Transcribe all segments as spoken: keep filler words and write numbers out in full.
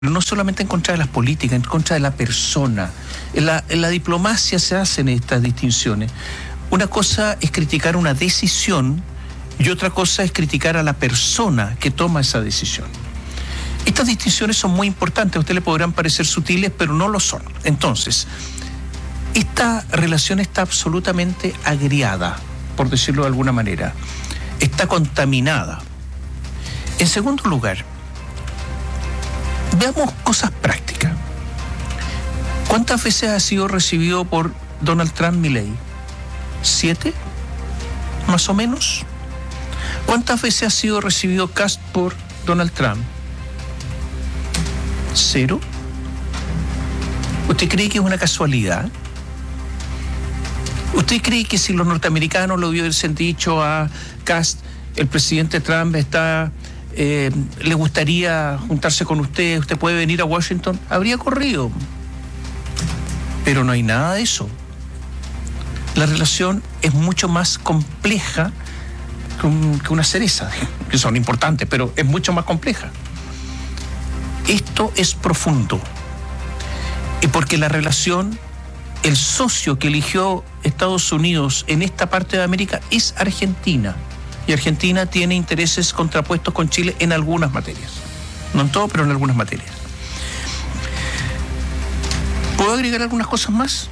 no solamente en contra de las políticas, en contra de la persona. En la, en la diplomacia se hacen estas distinciones. Una cosa es criticar una decisión y otra cosa es criticar a la persona que toma esa decisión. Estas distinciones son muy importantes, a usted le podrán parecer sutiles, pero no lo son. Entonces, esta relación está absolutamente agriada, por decirlo de alguna manera. Está contaminada. En segundo lugar, veamos cosas prácticas. ¿Cuántas veces ha sido recibido por Donald Trump Milei? ¿Siete? ¿Más o menos? ¿Cuántas veces ha sido recibido Kast por Donald Trump? ¿Cero? ¿Usted cree que es una casualidad? ¿Usted cree que si los norteamericanos le hubiesen dicho a Kast, el presidente Trump está... Eh, le gustaría juntarse con usted, usted puede venir a Washington, habría corrido? Pero no hay nada de eso. La relación es mucho más compleja que, un, que una cereza, que son importantes, pero es mucho más compleja. Esto es profundo. Y porque la relación, el socio que eligió Estados Unidos en esta parte de América es Argentina. Y Argentina tiene intereses contrapuestos con Chile en algunas materias. No en todo, pero en algunas materias. ¿Puedo agregar algunas cosas más?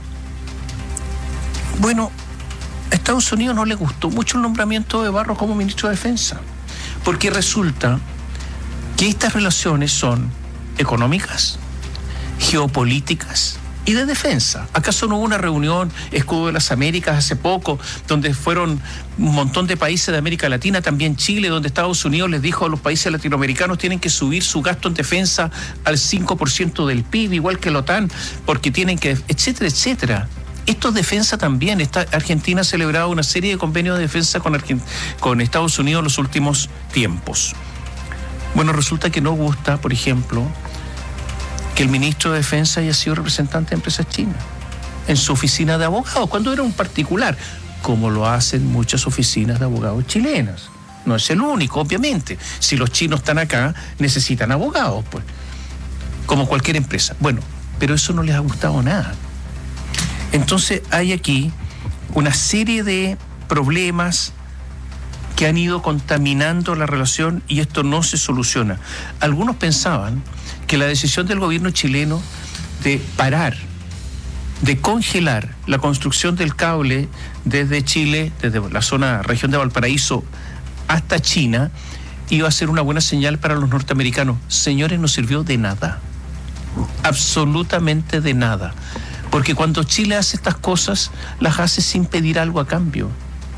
Bueno, a Estados Unidos no le gustó mucho el nombramiento de Barros como ministro de Defensa, porque resulta que estas relaciones son económicas, geopolíticas y de defensa. ¿Acaso no hubo una reunión, Escudo de las Américas, hace poco, donde fueron un montón de países de América Latina, también Chile, donde Estados Unidos les dijo a los países latinoamericanos tienen que subir su gasto en defensa al cinco por ciento del P I B, igual que la OTAN, porque tienen que, etcétera, etcétera? Esto es defensa también. Esta, Argentina ha celebrado una serie de convenios de defensa con, Argent- con Estados Unidos en los últimos tiempos. Bueno, resulta que no gusta, por ejemplo, que el ministro de Defensa haya sido representante de empresas chinas en su oficina de abogados, cuando era un particular, como lo hacen muchas oficinas de abogados chilenas. No es el único, obviamente. Si los chinos están acá, necesitan abogados, pues, como cualquier empresa. Bueno, pero eso no les ha gustado nada. Entonces hay aquí una serie de problemas que han ido contaminando la relación y esto no se soluciona. Algunos pensaban que la decisión del gobierno chileno de parar, de congelar la construcción del cable desde Chile, desde la zona, región de Valparaíso hasta China, iba a ser una buena señal para los norteamericanos. Señores, no sirvió de nada, absolutamente de nada, porque cuando Chile hace estas cosas, las hace sin pedir algo a cambio.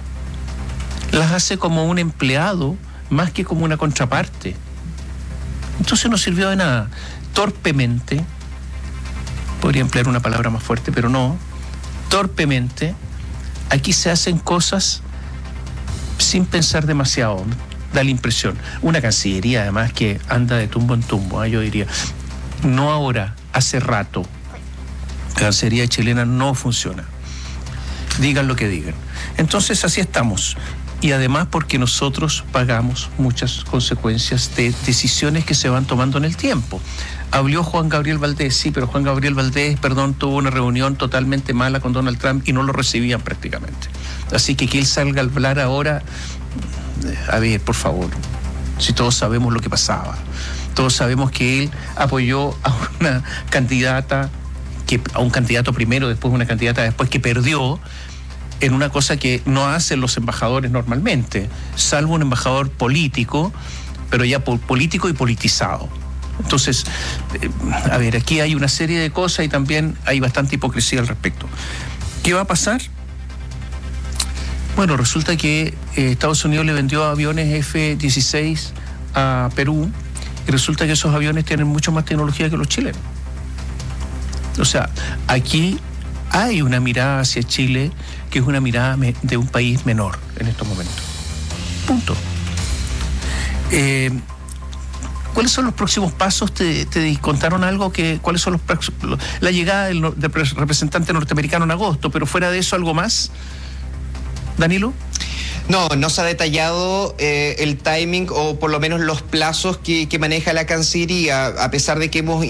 Las hace como un empleado más que como una contraparte. Entonces no sirvió de nada. Torpemente, podría emplear una palabra más fuerte, pero no, torpemente, aquí se hacen cosas sin pensar demasiado, da la impresión. Una cancillería además que anda de tumbo en tumbo, ¿eh? Yo diría, no ahora, hace rato. La cancillería chilena no funciona. Digan lo que digan. Entonces así estamos. Y además porque nosotros pagamos muchas consecuencias de decisiones que se van tomando en el tiempo. Habló Juan Gabriel Valdés, sí, pero Juan Gabriel Valdés, perdón, tuvo una reunión totalmente mala con Donald Trump y no lo recibían prácticamente. Así que que él salga a hablar ahora, a ver, por favor, si todos sabemos lo que pasaba. Todos sabemos que él apoyó a una candidata, que, a un candidato primero, después una candidata después que perdió, en una cosa que no hacen los embajadores normalmente, salvo un embajador político, pero ya político y politizado. Entonces, eh, a ver, aquí hay una serie de cosas y también hay bastante hipocresía al respecto. ¿Qué va a pasar? Bueno, resulta que eh, Estados Unidos le vendió aviones F dieciséis a Perú y resulta que esos aviones tienen mucho más tecnología que los chilenos. O sea, aquí hay una mirada hacia Chile que es una mirada de un país menor en estos momentos. Punto. Eh, ¿Cuáles son los próximos pasos? ¿Te, te contaron algo? Que, ¿Cuáles son los próximos? La llegada del, del representante norteamericano en agosto, pero fuera de eso, ¿algo más? ¿Danilo? No, no se ha detallado eh, el timing o por lo menos los plazos que, que maneja la Cancillería, a pesar de que hemos